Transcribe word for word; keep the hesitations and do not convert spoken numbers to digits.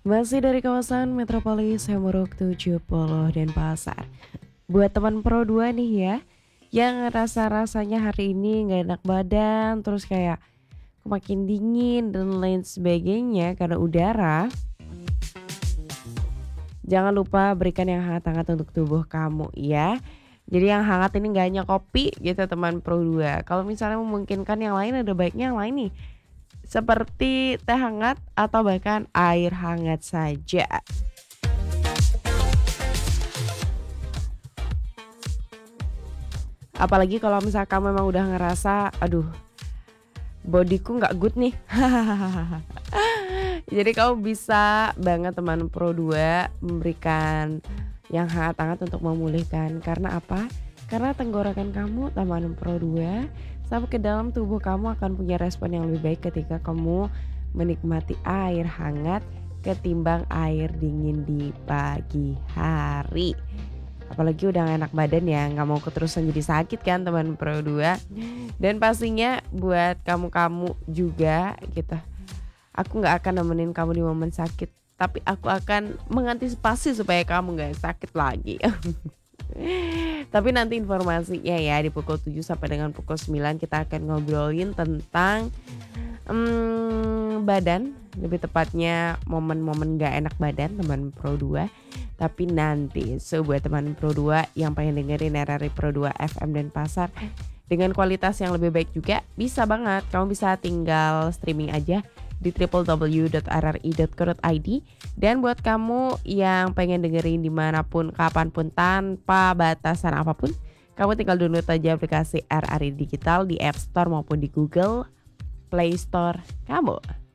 Masih dari kawasan Metropolis Hemuruk tujuh puluh Denpasar. Buat teman Pro dua nih ya, yang ngerasa rasanya hari ini nggak enak badan, terus kayak makin dingin dan lain sebagainya karena udara, jangan lupa berikan yang hangat-hangat untuk tubuh kamu ya. Jadi yang hangat ini nggak hanya kopi gitu teman Pro dua. Kalau misalnya memungkinkan yang lain, ada baiknya yang lain nih. Seperti teh hangat atau bahkan air hangat saja. Apalagi kalau misalnya kamu memang udah ngerasa, aduh, bodiku nggak good nih. Jadi kamu bisa banget teman Pro dua memberikan yang hangat-hangat untuk memulihkan. Karena apa? Karena tenggorokan kamu teman Pro dua sampai ke dalam tubuh kamu akan punya respon yang lebih baik ketika kamu menikmati air hangat ketimbang air dingin di pagi hari. Apalagi udah gak enak badan ya, gak mau keterusan jadi sakit kan teman Pro dua. Dan pastinya buat kamu-kamu juga gitu, aku gak akan nemenin kamu di momen sakit, tapi aku akan mengantisipasi supaya kamu gak sakit lagi. Tapi nanti informasinya ya di pukul tujuh sampai dengan pukul sembilan kita akan ngobrolin tentang hmm, badan, lebih tepatnya momen-momen gak enak badan teman Pro dua. Tapi nanti so buat teman Pro dua yang pengen dengerin R R I Pro dua F M Denpasar dengan kualitas yang lebih baik juga, bisa banget. Kamu bisa tinggal streaming aja di w w w dot r r i dot co dot i d. Dan buat kamu yang pengen dengerin dimanapun, kapanpun, tanpa batasan apapun, kamu tinggal download aja aplikasi R R I Digital di App Store maupun di Google Play Store kamu.